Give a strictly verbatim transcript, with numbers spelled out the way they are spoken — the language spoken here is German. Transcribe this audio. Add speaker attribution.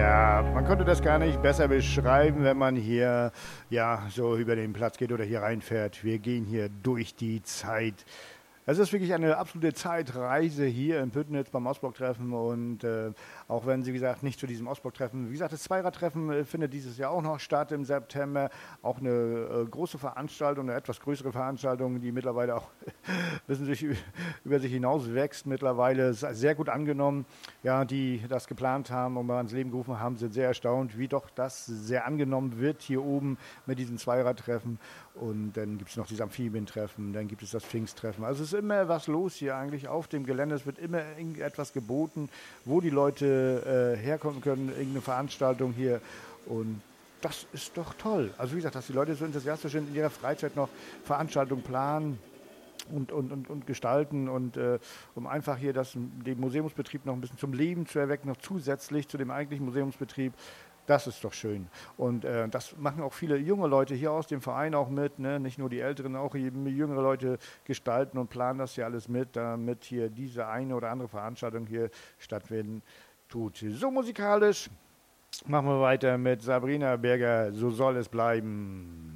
Speaker 1: Ja, man könnte das gar nicht besser beschreiben, wenn man hier ja so über den Platz geht oder hier reinfährt. Wir gehen hier durch die Zeit. Es ist wirklich eine absolute Zeitreise hier in Püttnitz beim Ostblock-Treffen und äh, auch wenn Sie, wie gesagt, nicht zu diesem Ostblock-Treffen, wie gesagt, das Zweiradtreffen äh, findet dieses Jahr auch noch statt im September. Auch eine äh, große Veranstaltung, eine etwas größere Veranstaltung, die mittlerweile auch wissen sich über sich hinaus wächst. Mittlerweile ist sehr gut angenommen. Ja, die das geplant haben und mal ins Leben gerufen haben, sind sehr erstaunt, wie doch das sehr angenommen wird hier oben mit diesen Zweiradtreffen. Und dann gibt es noch dieses Amphibientreffen, dann gibt es das Pfingsttreffen. Also es ist immer was los hier eigentlich auf dem Gelände. Es wird immer irgendetwas geboten, wo die Leute äh, herkommen können, irgendeine Veranstaltung hier. Und das ist doch toll. Also wie gesagt, dass die Leute so enthusiastisch sind, in ihrer Freizeit noch Veranstaltungen planen und, und, und, und gestalten und äh, um einfach hier das, den Museumsbetrieb noch ein bisschen zum Leben zu erwecken, noch zusätzlich zu dem eigentlichen Museumsbetrieb. Das ist doch schön. Und äh, das machen auch viele junge Leute hier aus dem Verein auch mit, ne? Nicht nur die Älteren, auch jüngere Leute gestalten und planen das ja alles mit, damit hier diese eine oder andere Veranstaltung hier stattfinden tut. So musikalisch machen wir weiter mit Sabrina Berger, so soll es bleiben.